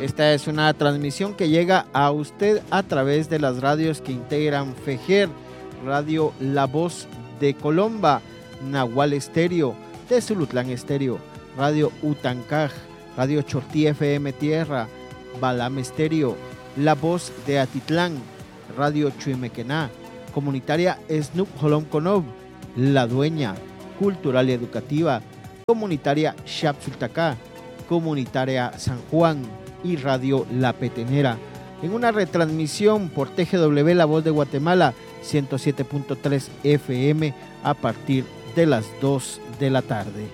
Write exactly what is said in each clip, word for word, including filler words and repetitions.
Esta es una transmisión que llega a usted a través de las radios que integran FEGER, Radio La Voz de Colomba, Nahual Estéreo, Tezulutlán Estéreo, Radio Utancaj, Radio Chortí F M Tierra, Balam Estéreo, La Voz de Atitlán, Radio Chuimequená, Comunitaria Snup Jolom Conov, La Dueña, Cultural y Educativa, Comunitaria Xapsultacá, Comunitaria San Juan y Radio La Petenera, en una retransmisión por T G W La Voz de Guatemala ciento siete punto tres F M a partir de las dos de la tarde.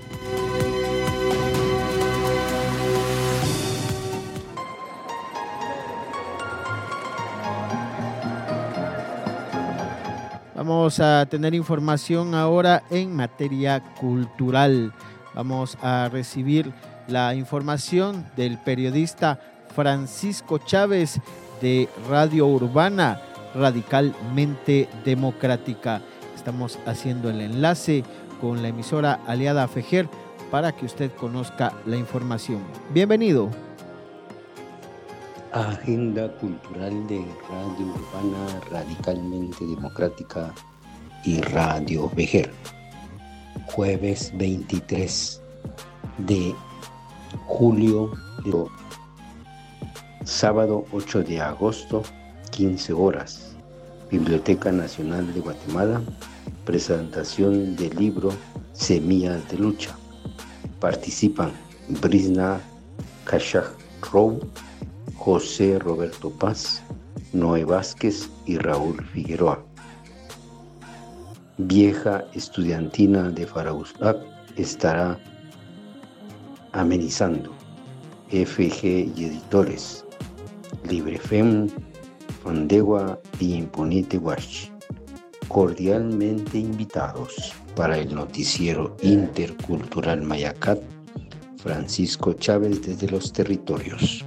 Vamos a tener información ahora en materia cultural. Vamos a recibir la información del periodista Francisco Chávez de Radio Urbana, Radicalmente Democrática. Estamos haciendo el enlace con la emisora aliada a FEGER para que usted conozca la información. Bienvenido. Agenda cultural de Radio Urbana, Radicalmente Democrática y Radio FEGER. Jueves veintitrés de julio, sábado ocho de agosto, quince horas. Biblioteca Nacional de Guatemala, presentación del libro Semillas de Lucha. Participan Brisna Kashaj Row, José Roberto Paz, Noé Vázquez y Raúl Figueroa. Vieja Estudiantina de Farauzlac estará amenizando. F G y Editores, Librefem, Fandegua y Imponite Wash. Cordialmente invitados para el noticiero intercultural Mayacat, Francisco Chávez desde los territorios.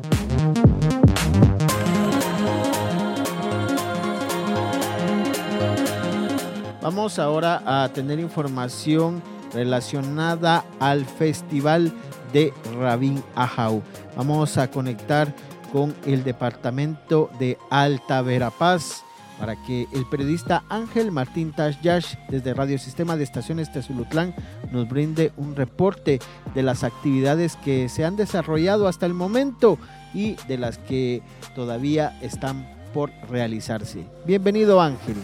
Vamos ahora a tener información relacionada al Festival de Rabín Ajau. Vamos a conectar con el departamento de Alta Verapaz para que el periodista Ángel Martín Tasyash desde Radio Sistema de Estaciones Tezulutlán nos brinde un reporte de las actividades que se han desarrollado hasta el momento y de las que todavía están por realizarse. Bienvenido, Ángel.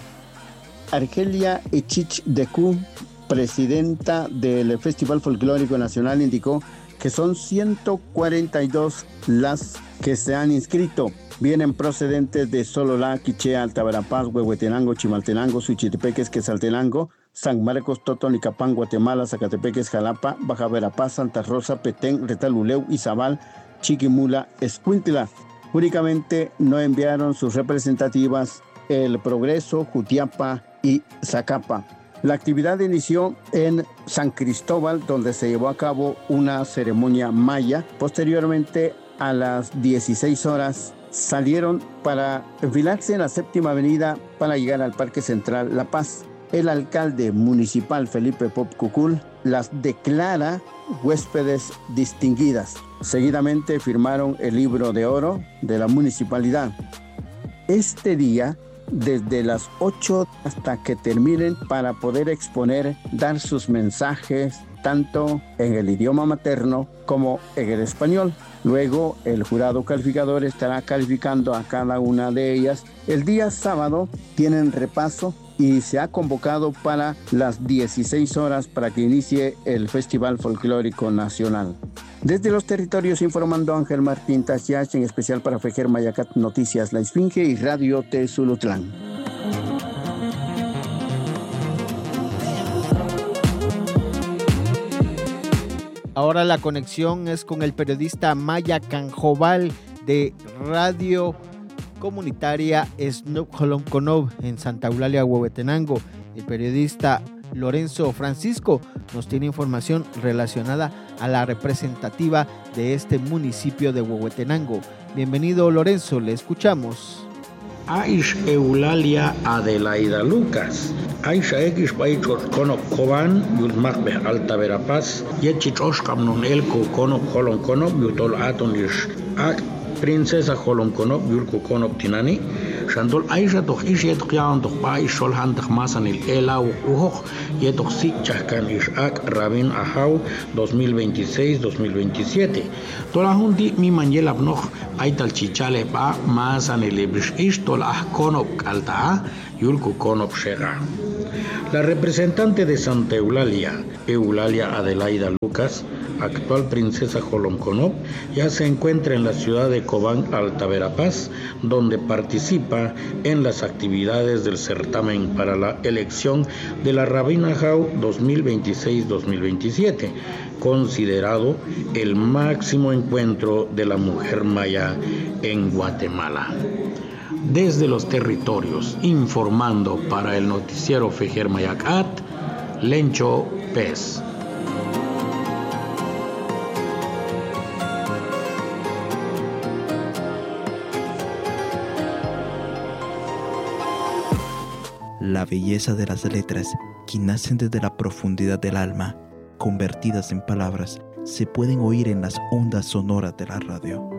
Argelia Echich Decu, presidenta del Festival Folclórico Nacional, indicó que son ciento cuarenta y dos las que se han inscrito. Vienen procedentes de Sololá, Quiché, Alta Verapaz, Huehuetenango, Chimaltenango, Suchitepeques, Quetzaltenango, San Marcos, Totonicapán, Guatemala, Zacatepeques, Jalapa, Baja Verapaz, Santa Rosa, Petén, Retaluleu, Izabal, Chiquimula, Escuintla. Únicamente no enviaron sus representativas El Progreso, Jutiapa y Zacapa. La actividad inició en San Cristóbal, donde se llevó a cabo una ceremonia maya. Posteriormente, a las dieciséis horas, salieron para enfilarse en la séptima avenida para llegar al Parque Central La Paz. El alcalde municipal, Felipe Pop Cucul, las declara huéspedes distinguidas. Seguidamente firmaron el libro de oro de la municipalidad. Este día, desde las ocho hasta que terminen, para poder exponer, dar sus mensajes tanto en el idioma materno como en el español. Luego el jurado calificador estará calificando a cada una de ellas. El día sábado tienen repaso y se ha convocado para las dieciséis horas para que inicie el Festival Folclórico Nacional. Desde los territorios informando Ángel Martín Tasyash, en especial para FEGER Mayacat Noticias La Esfinge y Radio Tezulutlán. Ahora la conexión es con el periodista Maya Canjobal de Radio Comunitaria Snup Jolom Conov en Santa Eulalia, Huehuetenango. El periodista Lorenzo Francisco nos tiene información relacionada a la representativa de este municipio de Huehuetenango. Bienvenido, Lorenzo, le escuchamos. Aish Eulalia Adelaida Lucas. Aisha X Paichos Konok Koban, Yulmachbe Alta Verapaz, Yechich Oshkam non Elko Konok Holon Konok, Yutol Atonish Ak Princesa Holon Konok, Yulko Konok Tinani, Shandol Aisha toch ish yetoch yaon toch pa ish shol hantach masan il ela uhoch, yetoch si chahkan ish ak Rabin Ahau dos mil veintiséis dos mil veintisiete. Tola hundi mi manjel abnoch aital chichale pa masan il ebrish ish tol ah konop kalta yulko konop shega. La representante de Santa Eulalia, Eulalia Adelaida Lucas, actual princesa Jolonconop, ya se encuentra en la ciudad de Cobán, Alta Verapaz, donde participa en las actividades del certamen para la elección de la Rabin Ahau dos mil veintiséis dos mil veintisiete, considerado el máximo encuentro de la mujer maya en Guatemala. Desde los territorios, informando para el noticiero Fejer Mayacat, Lencho Pez. La belleza de las letras, que nacen desde la profundidad del alma, convertidas en palabras, se pueden oír en las ondas sonoras de la radio.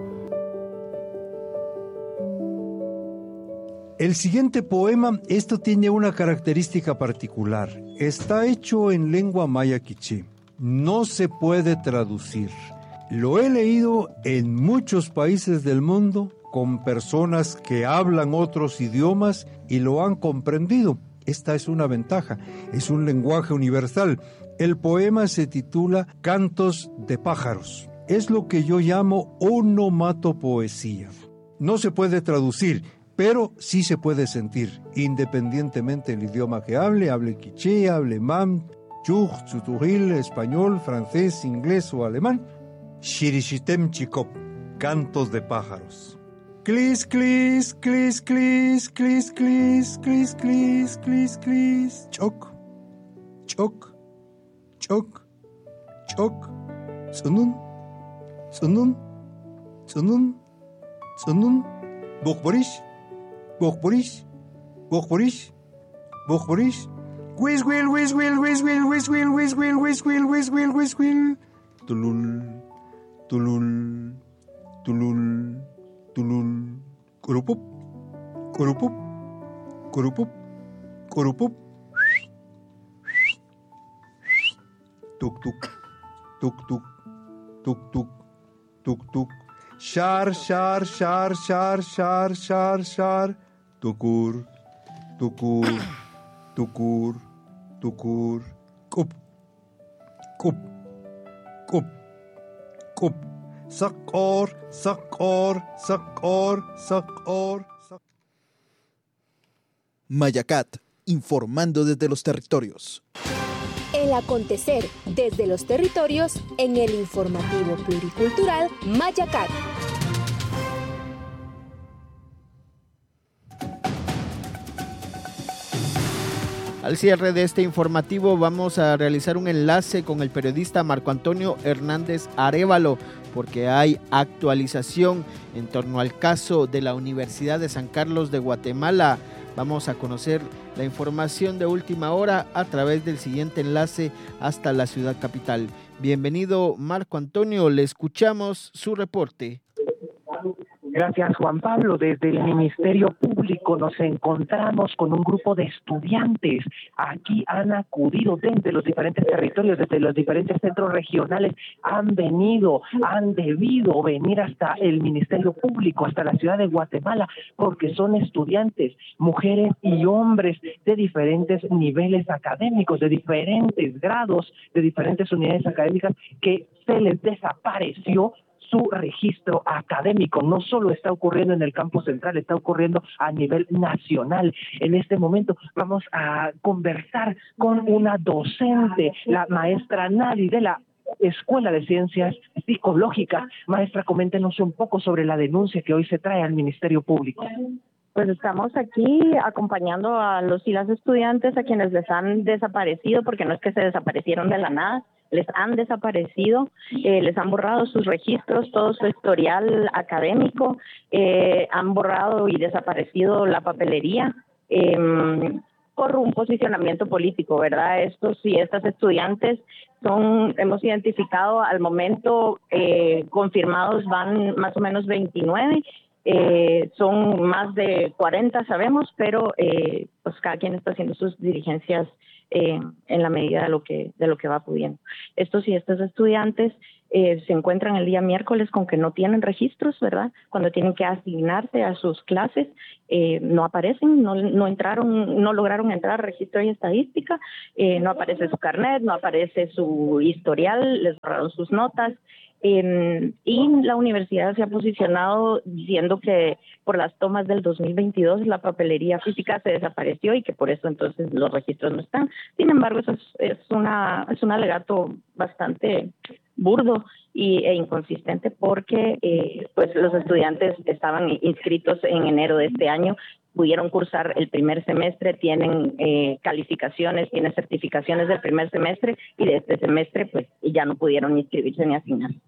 El siguiente poema, esto tiene una característica particular. Está hecho en lengua maya quiché. No se puede traducir. Lo he leído en muchos países del mundo con personas que hablan otros idiomas y lo han comprendido. Esta es una ventaja. Es un lenguaje universal. El poema se titula Cantos de pájaros. Es lo que yo llamo onomatopoesía. No se puede traducir, pero sí se puede sentir, independientemente del idioma que hable, hable quiché, hable mam, chuj, chutujil, español, francés, inglés o alemán. Shirishitem chikop, cantos de pájaros. Clis, clis, clis, clis, clis, clis, clis, clis, clis, clis, choc, choc, choc, choc, sunun, sunun, sunun, sunun, bukborish. Bokborish, Bokborish, Bokborish, Whiz will, whiz will, whiz will, whiz will, whiz will, whiz will, whiz will, whiz will, Tulul, Tulul, Tulul, Tulul, Kurupup, Kurupup, Kurupup, Kurupup, Tuk tuk, tuk tuk, tuk tuk, tuk tuk, Shar, shar, shar, shar, shar, shar, shar, Tukur, tukur, tukur, tukur, kup, kup, kup, kup, sakor, sakor, sakor, sakor, sakor. Mayacat, informando desde los territorios. El acontecer desde los territorios en el informativo pluricultural Mayacat. Al cierre de este informativo vamos a realizar un enlace con el periodista Marco Antonio Hernández Arévalo, porque hay actualización en torno al caso de la Universidad de San Carlos de Guatemala. Vamos a conocer la información de última hora a través del siguiente enlace hasta la ciudad capital. Bienvenido, Marco Antonio, le escuchamos su reporte. Gracias, Juan Pablo. Desde el Ministerio Público nos encontramos con un grupo de estudiantes. Aquí han acudido desde los diferentes territorios, desde los diferentes centros regionales, han venido, han debido venir hasta el Ministerio Público, hasta la ciudad de Guatemala, porque son estudiantes, mujeres y hombres de diferentes niveles académicos, de diferentes grados, de diferentes unidades académicas, que se les desapareció su registro académico. No solo está ocurriendo en el campus central, está ocurriendo a nivel nacional. En este momento vamos a conversar con una docente, la maestra Nali de la Escuela de Ciencias Psicológicas. Maestra, coméntenos un poco sobre la denuncia que hoy se trae al Ministerio Público. Pues estamos aquí acompañando a los y las estudiantes a quienes les han desaparecido, porque no es que se desaparecieron de la nada, les han desaparecido, eh, les han borrado sus registros, todo su historial académico, eh, han borrado y desaparecido la papelería eh, por un posicionamiento político, ¿verdad? Estos y estas estudiantes son, hemos identificado al momento, eh, confirmados van más o menos veintinueve, eh, son más de cuarenta sabemos, pero eh, pues cada quien está haciendo sus diligencias Eh, en la medida de lo que de lo que va pudiendo. Estos y estas estudiantes eh, se encuentran el día miércoles con que no tienen registros, ¿verdad? Cuando tienen que asignarse a sus clases, eh, no aparecen, no, no entraron, no lograron entrar a registro y estadística, eh, no aparece su carnet, no aparece su historial, les borraron sus notas. Eh, y la universidad se ha posicionado diciendo que por las tomas del dos mil veintidós la papelería física se desapareció y que por eso entonces los registros no están. Sin embargo, eso es, es, una, es un alegato bastante burdo y, e inconsistente porque eh, pues los estudiantes estaban inscritos en enero de este año, pudieron cursar el primer semestre, tienen eh, calificaciones, tienen certificaciones del primer semestre y de este semestre pues ya no pudieron inscribirse ni asignarse.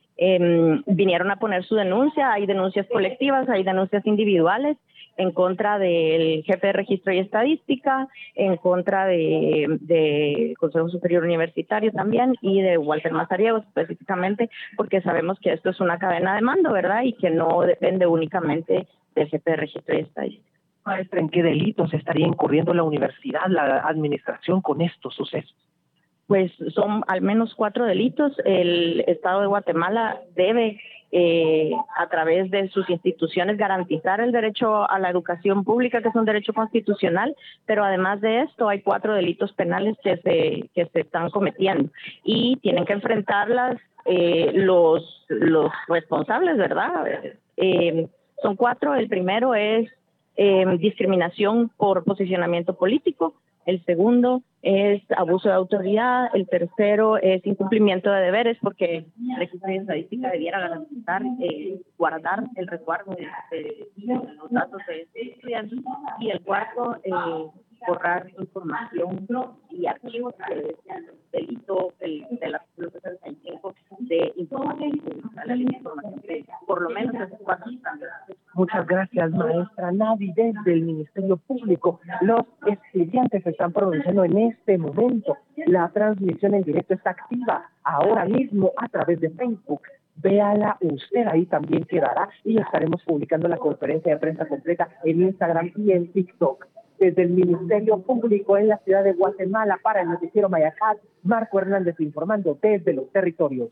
Eh, vinieron a poner su denuncia, hay denuncias colectivas, hay denuncias individuales en contra del jefe de registro y estadística, en contra de, de Consejo Superior Universitario también y de Walter Mazariegos específicamente, porque sabemos que esto es una cadena de mando, ¿verdad? Y que no depende únicamente del jefe de registro y estadística. Maestra, ¿en qué delitos estaría incurriendo la universidad, la administración con estos sucesos? Pues son al menos cuatro delitos. El Estado de Guatemala debe, eh, a través de sus instituciones, garantizar el derecho a la educación pública, que es un derecho constitucional, pero además de esto hay cuatro delitos penales que se, que se están cometiendo y tienen que enfrentarlas eh, los, los responsables, ¿verdad? Eh, son cuatro. El primero es eh, discriminación por posicionamiento político. El segundo es abuso de autoridad. El tercero es incumplimiento de deberes, porque el registro de estadística debiera garantizar, eh, guardar el resguardo de, de, de los datos de este estudiante. Y el cuarto, eh, borrar información y archivos, que es el delito del, del artículo sesenta y cinco de información pública, la ley de información pública. Por lo menos esos cuatro estándares. Muchas gracias, maestra Navi, desde el Ministerio Público. Los estudiantes se están pronunciando en este momento. La transmisión en directo está activa ahora mismo a través de Facebook. Véala usted, ahí también quedará y estaremos publicando la conferencia de prensa completa en Instagram y en TikTok. Desde el Ministerio Público en la ciudad de Guatemala para el noticiero Mayacat, Marco Hernández informando desde los territorios.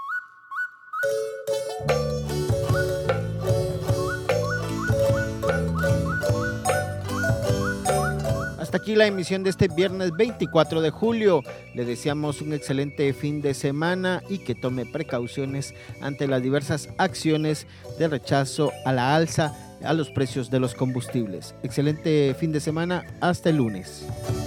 Hasta aquí la emisión de este viernes veinticuatro de julio. Le deseamos un excelente fin de semana y que tome precauciones ante las diversas acciones de rechazo a la alza a los precios de los combustibles. Excelente fin de semana. Hasta el lunes.